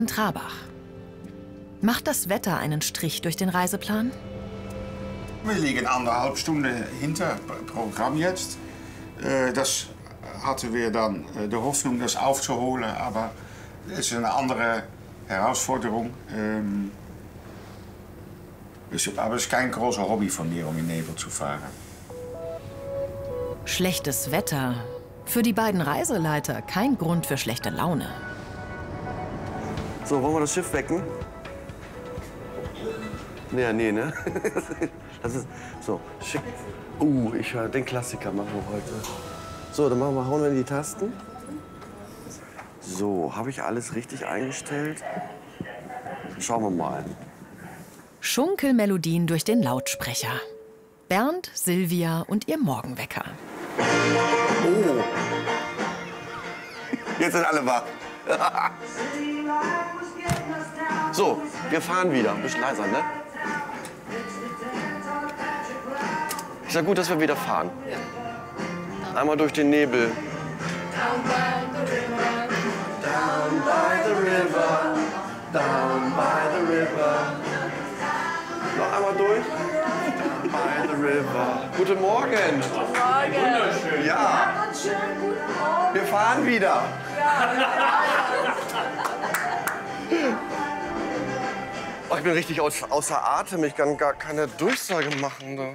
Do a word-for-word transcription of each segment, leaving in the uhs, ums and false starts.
Trabach. Macht das Wetter einen Strich durch den Reiseplan? Wir liegen anderthalb Stunden hinter Programm jetzt. Das hatten wir dann die Hoffnung, das aufzuholen, aber es ist eine andere Herausforderung. Aber es ist kein großer Hobby von mir, um in Nebel zu fahren. Schlechtes Wetter. Für die beiden Reiseleiter kein Grund für schlechte Laune. So, wollen wir das Schiff wecken? Nee, nee, ne? Das ist so schick. Uh, ich höre den Klassiker machen wir heute. So, dann machen wir, hauen wir in die Tasten. So, habe ich alles richtig eingestellt? Schauen wir mal. Schunkelmelodien durch den Lautsprecher. Bernd, Silvia und ihr Morgenwecker. Oh! Jetzt sind alle wach. So, wir fahren wieder. Ein bisschen leiser, ne? Ist ja gut, dass wir wieder fahren. Einmal durch den Nebel. Down by the river, down by the river, down by the river. Noch einmal durch. Down by the river. Guten Morgen. Guten Morgen. Wunderschön. Ja. Wir fahren wieder. Oh, ich bin richtig aus, außer Atem. Ich kann gar keine Durchsage machen. Da.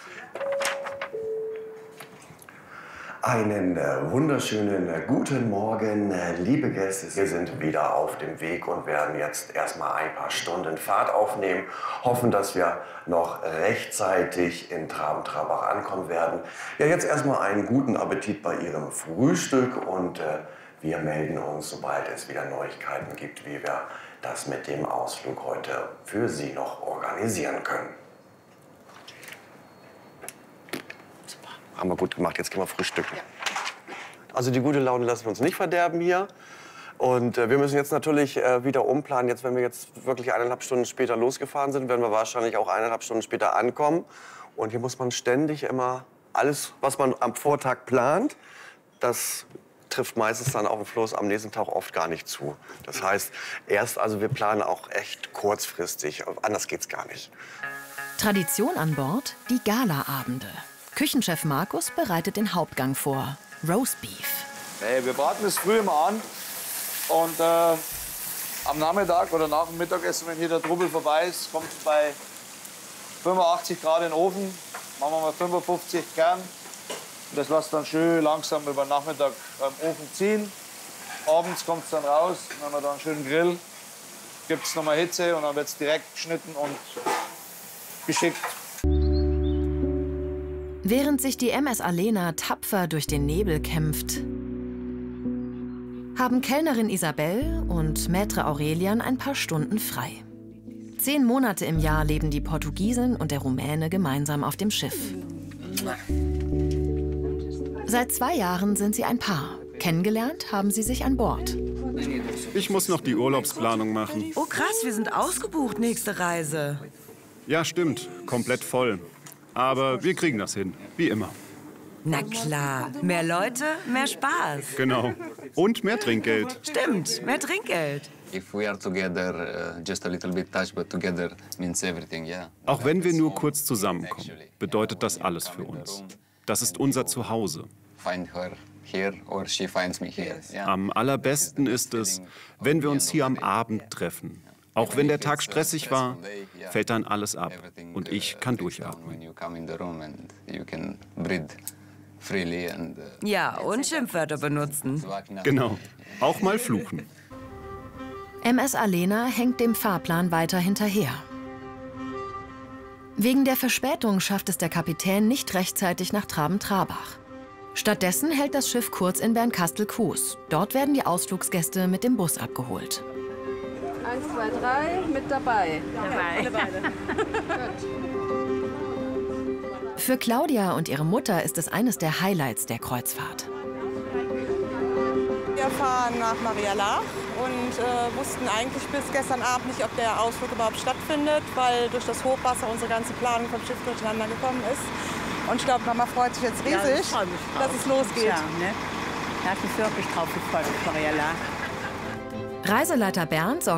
Einen äh, wunderschönen äh, guten Morgen, äh, liebe Gäste. Wir sind wieder auf dem Weg und werden jetzt erstmal ein paar Stunden Fahrt aufnehmen. Hoffen, dass wir noch rechtzeitig in Traben-Trabach ankommen werden. Ja, jetzt erstmal einen guten Appetit bei Ihrem Frühstück und äh, wir melden uns, sobald es wieder Neuigkeiten gibt, wie wir das mit dem Ausflug heute für Sie noch organisieren können. Haben wir gut gemacht, jetzt gehen wir frühstücken. Ja. Also die gute Laune lassen wir uns nicht verderben hier. Und äh, wir müssen jetzt natürlich äh, wieder umplanen. Jetzt, wenn wir jetzt wirklich eineinhalb Stunden später losgefahren sind, werden wir wahrscheinlich auch eineinhalb Stunden später ankommen. Und hier muss man ständig immer alles, was man am Vortag plant, das trifft meistens dann auf dem Fluss am nächsten Tag oft gar nicht zu. Das heißt, erst, also wir planen auch echt kurzfristig. Anders geht's gar nicht. Tradition an Bord, die Galaabende. Küchenchef Markus bereitet den Hauptgang vor, Roastbeef. Hey, wir braten es früh immer an und äh, am Nachmittag oder nach dem Mittagessen, wenn hier der Trubel vorbei ist, kommt es bei fünfundachtzig Grad in den Ofen. Machen wir mal fünfundfünfzig gern. Und das lässt dann schön langsam über den Nachmittag beim Ofen ziehen. Abends kommt es dann raus, dann haben wir dann einen schönen Grill. Gibt es nochmal Hitze und dann wird es direkt geschnitten und geschickt. Während sich die M S Alena tapfer durch den Nebel kämpft, haben Kellnerin Isabel und Maître Aurelian ein paar Stunden frei. Zehn Monate im Jahr leben die Portugiesin und der Rumäne gemeinsam auf dem Schiff. Seit zwei Jahren sind sie ein Paar. Kennengelernt haben sie sich an Bord. Ich muss noch die Urlaubsplanung machen. Oh krass, wir sind ausgebucht, nächste Reise. Ja, stimmt. Komplett voll. Aber wir kriegen das hin, wie immer. Na klar, mehr Leute, mehr Spaß. Genau. Und mehr Trinkgeld. Stimmt, mehr Trinkgeld. Auch wenn wir nur kurz zusammenkommen, bedeutet das alles für uns. Das ist unser Zuhause. Am allerbesten ist es, wenn wir uns hier am Abend treffen. Auch wenn der Tag stressig war, fällt dann alles ab und ich kann durchatmen. Ja, und Schimpfwörter benutzen. Genau, auch mal fluchen. M S Alena hängt dem Fahrplan weiter hinterher. Wegen der Verspätung schafft es der Kapitän nicht rechtzeitig nach Traben-Trabach. Stattdessen hält das Schiff kurz in Bernkastel-Kues. Dort werden die Ausflugsgäste mit dem Bus abgeholt. Eins, zwei, drei, mit dabei. Dabei. Für Claudia und ihre Mutter ist es eines der Highlights der Kreuzfahrt. Wir fahren nach Maria Laach und äh, wussten eigentlich bis gestern Abend nicht, ob der Ausflug überhaupt stattfindet, weil durch das Hochwasser unsere ganze Planung vom Schiff durcheinander gekommen ist. Und ich glaube, Mama freut sich jetzt riesig, ja, ich freu mich drauf, dass es losgeht. Ja, ne? Da hat mich wirklich drauf gefreut, Maria Laach. Reiseleiter Bernd sorgt